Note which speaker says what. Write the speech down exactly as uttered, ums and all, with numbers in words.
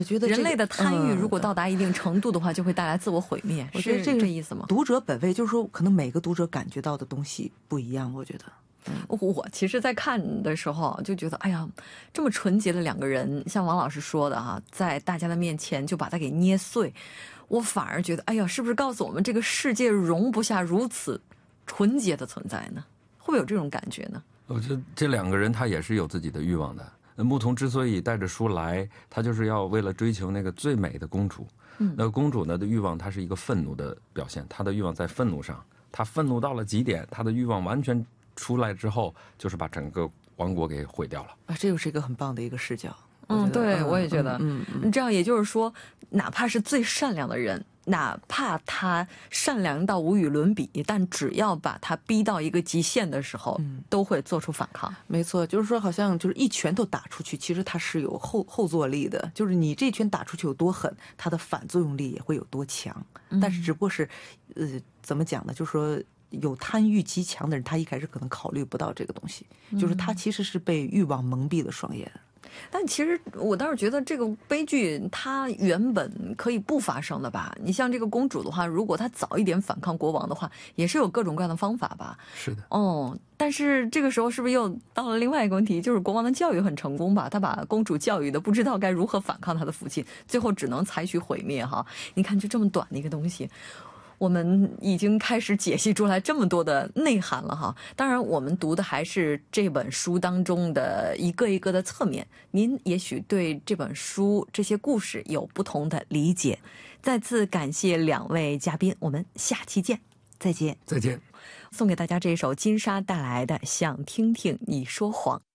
Speaker 1: 我觉得、这个、
Speaker 2: 人类的贪欲如果到达一定程度的话，嗯、就会带来自我毁灭。
Speaker 1: 我觉得这个
Speaker 2: 这意思吗？
Speaker 1: 读者本位就是说，可能每个读者感觉到的东西不一样。我觉得，
Speaker 2: 嗯、我其实，在看的时候就觉得，哎呀，这么纯洁的两个人，像王老师说的哈，在大家的面前就把它给捏碎，我反而觉得，哎呀，是不是告诉我们这个世界容不下如此纯洁的存在呢？会不会有这种感觉呢？
Speaker 3: 我觉得这两个人他也是有自己的欲望的。牧童之所以带着书来，他就是要为了追求那个最美的公主。嗯，那个公主呢的欲望，她是一个愤怒的表现，她的欲望在愤怒上，她愤怒到了极点，她的欲望完全出来之后，就是把整个王国给毁掉了。
Speaker 1: 啊，这又是一个很棒的一个视角。
Speaker 2: 嗯，对，
Speaker 1: 嗯、
Speaker 2: 我也觉得，嗯嗯，这样也就是说，哪怕是最善良的人，哪怕他善良到无与伦比，但只要把他逼到一个极限的时候，嗯，都会做出反抗。
Speaker 1: 没错，就是说，好像就是一拳头打出去，其实它是有后后坐力的，就是你这拳打出去有多狠，它的反作用力也会有多强。嗯、但是只不过是，呃，怎么讲呢？就是说。有贪欲极强的人，他一开始可能考虑不到这个东西，嗯、就是他其实是被欲望蒙蔽了双眼。
Speaker 2: 但其实我倒是觉得这个悲剧它原本可以不发生的吧。你像这个公主的话，如果她早一点反抗国王的话，也是有各种各样的方法吧。
Speaker 3: 是的。
Speaker 2: 哦，但是这个时候是不是又到了另外一个问题，就是国王的教育很成功吧，他把公主教育的不知道该如何反抗他的父亲，最后只能采取毁灭哈。你看就这么短的一个东西，我们已经开始解析出来这么多的内涵了哈。当然我们读的还是这本书当中的一个一个的侧面，您也许对这本书这些故事有不同的理解。再次感谢两位嘉宾，我们下期见。再见。
Speaker 3: 再见。
Speaker 2: 送给大家这首金莎带来的《想听听你说谎》。